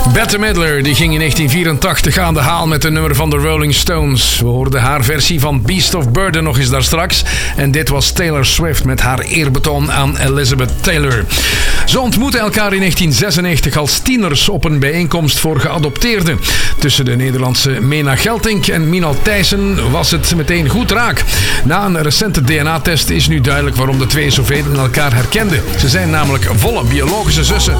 Bette Midler die ging in 1984 aan de haal met een nummer van de Rolling Stones. We hoorden haar versie van Beast of Burden nog eens daar straks. En dit was Taylor Swift met haar eerbetoon aan Elizabeth Taylor. Ze ontmoetten elkaar in 1996 als tieners op een bijeenkomst voor geadopteerden. Tussen de Nederlandse Mena Geltink en Minal Thijssen was het meteen goed raak. Na een recente DNA-test is nu duidelijk waarom de twee zoveel in elkaar herkenden. Ze zijn namelijk volle biologische zussen.